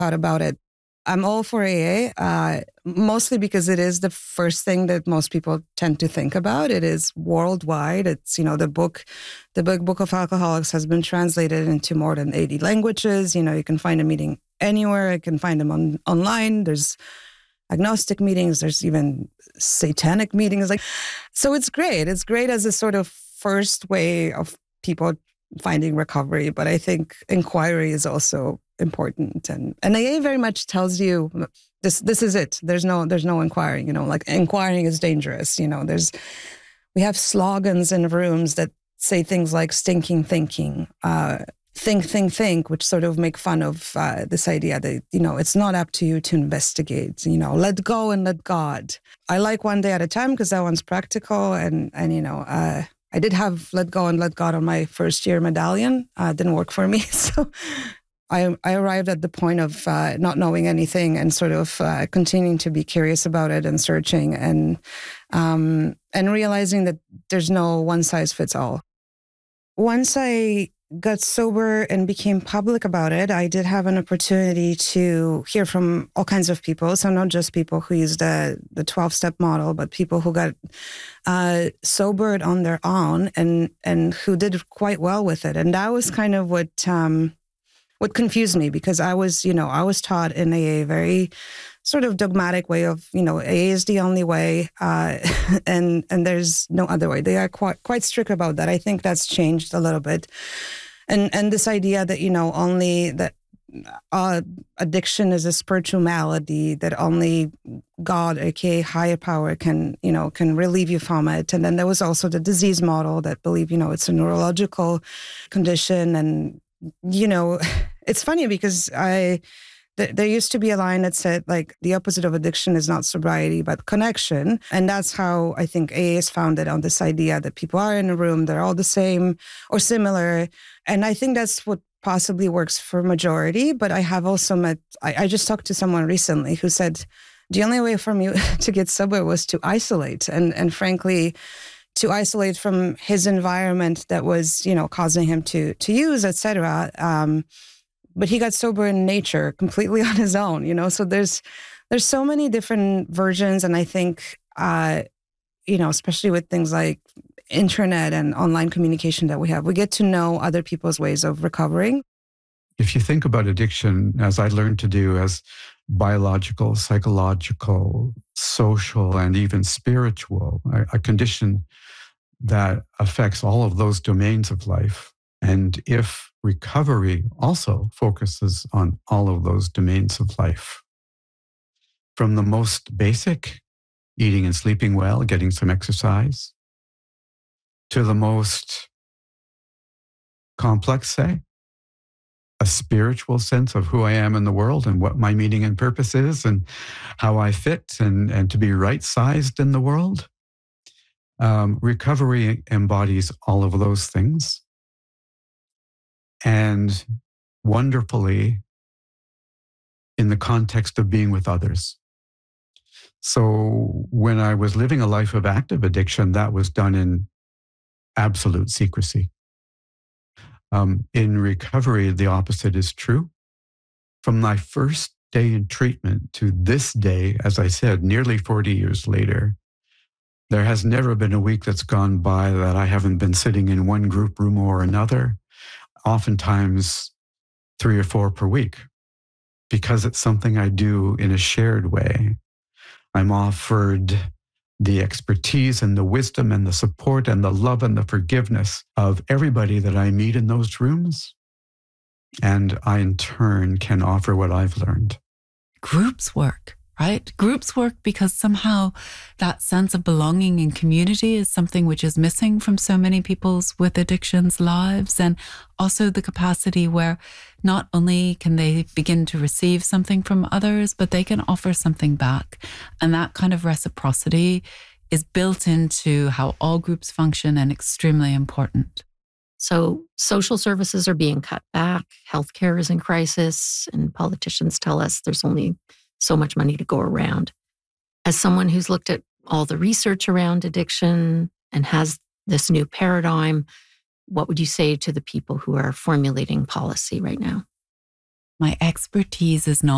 thought about it. I'm all for AA, mostly because it is the first thing that most people tend to think about. It is worldwide. It's, the big book of alcoholics has been translated into more than 80 languages. You can find a meeting anywhere. You can find them online. There's agnostic meetings. There's even satanic meetings. So it's great. It's great as a sort of first way of people finding recovery. But I think inquiry is also important. And AA very much tells you this is it. There's no inquiring, inquiring is dangerous. We have slogans in rooms that say things like stinking thinking, think, which sort of make fun of this idea that, it's not up to you to investigate, let go and let God. I like one day at a time because that one's practical. And I did have let go and let God on my first year medallion. It didn't work for me. So I arrived at the point of not knowing anything and sort of continuing to be curious about it and searching and realizing that there's no one size fits all. Once I got sober and became public about it, I did have an opportunity to hear from all kinds of people. So not just people who use the 12-step model, but people who got sobered on their own and who did quite well with it. And that was kind of what confused me, because I was taught in a very sort of dogmatic way of, AA is the only way, and there's no other way. They are quite strict about that. I think that's changed a little bit. And this idea that, only that addiction is a spiritual malady, that only God, aka higher power, can relieve you from it. And then there was also the disease model that believed, it's a neurological condition. And, it's funny because there used to be a line that said, the opposite of addiction is not sobriety, but connection. And that's how I think AA is founded, on this idea that people are in a room, they're all the same or similar. And I think that's what possibly works for majority. But I have also I just talked to someone recently who said, the only way for me to get sober was to isolate. And frankly, to isolate from his environment that was, causing him to use, et cetera. But he got sober in nature, completely on his own, So there's so many different versions. And I think, especially with things like internet and online communication that we have, we get to know other people's ways of recovering. If you think about addiction, as I learned to do, as biological, psychological, social, and even spiritual, a condition that affects all of those domains of life. And if recovery also focuses on all of those domains of life, from the most basic, eating and sleeping well, getting some exercise, to the most complex, say, a spiritual sense of who I am in the world and what my meaning and purpose is and how I fit and to be right-sized in the world. Recovery embodies all of those things. And wonderfully, in the context of being with others. So when I was living a life of active addiction, that was done in absolute secrecy. In recovery, the opposite is true. From my first day in treatment to this day, as I said, nearly 40 years later, there has never been a week that's gone by that I haven't been sitting in one group room or another, oftentimes 3 or 4 per week, because it's something I do in a shared way. I'm offered the expertise and the wisdom and the support and the love and the forgiveness of everybody that I meet in those rooms. And I, in turn, can offer what I've learned. Groups work, right? Groups work because somehow that sense of belonging and community is something which is missing from so many people's with addictions lives. And also the capacity where not only can they begin to receive something from others, but they can offer something back. And that kind of reciprocity is built into how all groups function and extremely important. So social services are being cut back, healthcare is in crisis, and politicians tell us there's only so much money to go around. As someone who's looked at all the research around addiction and has this new paradigm, what would you say to the people who are formulating policy right now? My expertise is not